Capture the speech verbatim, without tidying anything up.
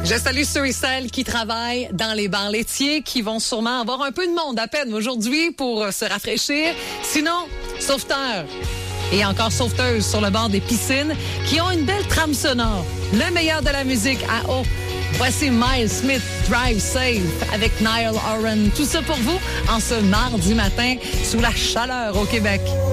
Je salue ceux et celles qui travaillent dans les bars laitiers, qui vont sûrement avoir un peu de monde à peine aujourd'hui pour se rafraîchir. Sinon, sauveteurs et encore sauveteuses sur le bord des piscines qui ont une belle trame sonore. Le meilleur de la musique à eau. Voici Miles Smith, Drive Safe avec Niall Horan. Tout ça pour vous en ce mardi matin sous la chaleur au Québec.